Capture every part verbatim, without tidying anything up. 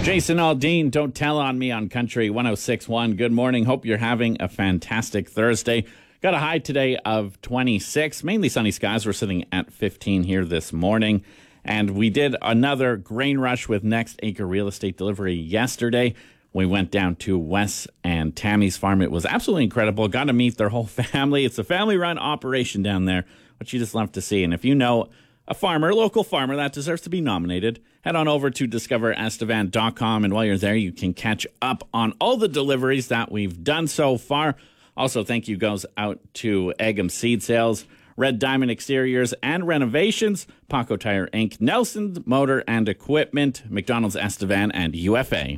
Jason Aldean, Don't Tell on Me on Country one oh six point one. Good morning. Hope you're having a fantastic Thursday. Got a high today of twenty-six. Mainly sunny skies. We're sitting at fifteen here this morning. And we did another grain rush with Next Acre Real Estate delivery yesterday. We went down to Wes and Tammy's farm. It was absolutely incredible. Got to meet their whole family. It's a family-run operation down there, which you just love to see. And if you know a farmer, a local farmer that deserves to be nominated, head on over to discover estevan dot com. And while you're there, you can catch up on all the deliveries that we've done so far. Also, thank you goes out to Egham Seed Sales, Red Diamond Exteriors and Renovations, Paco Tire Incorporated, Nelson Motor and Equipment, McDonald's Estevan, and U F A.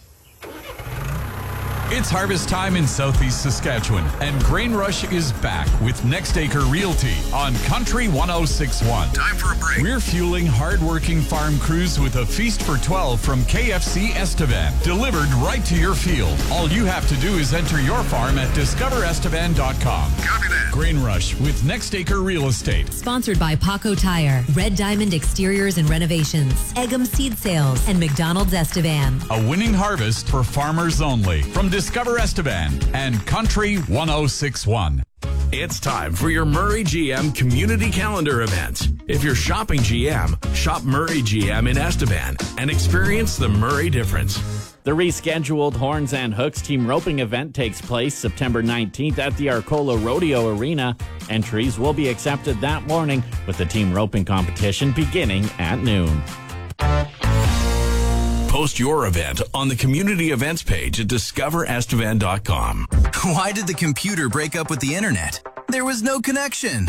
It's harvest time in southeast Saskatchewan, and Grain Rush is back with Next Acre Realty on Country one oh six point one. Time for a break. We're fueling hard-working farm crews with a feast for twelve from K F C Estevan, delivered right to your field. All you have to do is enter your farm at discover estevan dot com. Copy that. Grain Rush with Next Acre Real Estate. Sponsored by Paco Tire, Red Diamond Exteriors and Renovations, Egham Seed Sales, and McDonald's Estevan. A winning harvest for farmers only. From Discover Estevan and Country one oh six point one. It's time for your Murray G M Community Calendar event. If you're shopping G M, shop Murray G M in Estevan and experience the Murray difference. The rescheduled Horns and Hooks team roping event takes place September nineteenth at the Arcola Rodeo Arena. Entries will be accepted that morning with the team roping competition beginning at noon. Post your event on the community events page at discover estevan dot com. Why did the computer break up with the internet? There was no connection.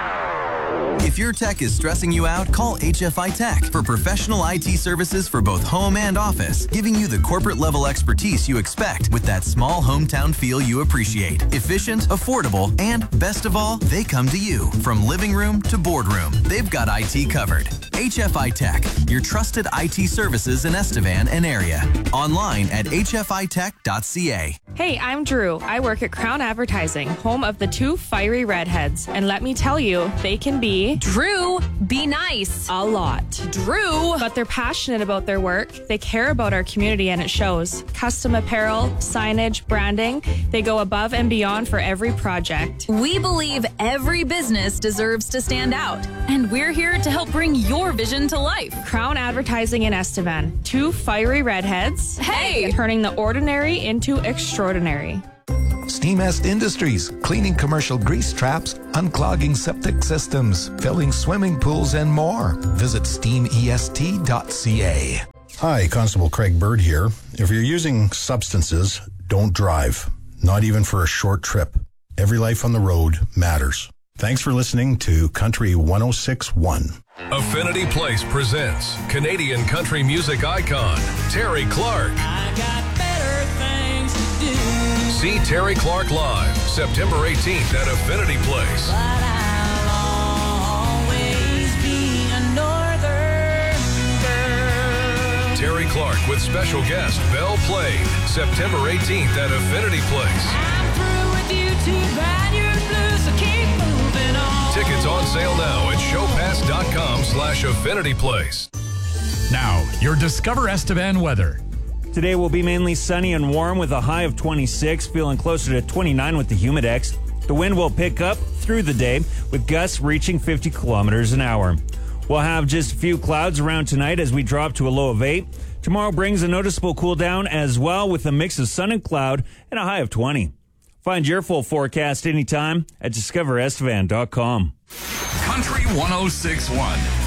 If your tech is stressing you out, call H F I Tech for professional I T services for both home and office, giving you the corporate level expertise you expect with that small hometown feel you appreciate. Efficient, affordable, and best of all, they come to you. From living room to boardroom, they've got I T covered. H F I Tech, your trusted I T services in Estevan and area. Online at h f i tech dot c a. Hey, I'm Drew. I work at Crown Advertising, home of the two fiery redheads. And let me tell you, they can be... Drew, be nice. A lot. Drew. But they're passionate about their work. They care about our community and it shows. Custom apparel, signage, branding, they go above and beyond for every project. We believe every business deserves to stand out. And we're here to help bring your vision to life. Crown Advertising in Estevan. Two fiery redheads. Hey! Turning the ordinary into extraordinary. Steamest Industries, cleaning commercial grease traps, unclogging septic systems, filling swimming pools, and more. Visit steam e s t dot c a. Hi, Constable Craig Bird here. If you're using substances, don't drive, not even for a short trip. Every life on the road matters. Thanks for listening to Country one oh six point one. Affinity Place presents Canadian country music icon Terry Clark. I got better things to do. See Terry Clark live September eighteenth at Affinity Place. But I'll always be a northern girl. Terry Clark with special guest Belle Plain September eighteenth at Affinity Place. I'm through with you, too bad you're blue, so keep moving on. Tickets on sale now at showpass dot com slash Affinity Place. Now, your Discover Estevan weather. Today will be mainly sunny and warm with a high of twenty-six, feeling closer to twenty-nine with the Humidex. The wind will pick up through the day with gusts reaching fifty kilometers an hour. We'll have just a few clouds around tonight as we drop to a low of eight. Tomorrow brings a noticeable cool down as well with a mix of sun and cloud and a high of twenty. Find your full forecast anytime at discover estevan dot com. Country one oh six point one.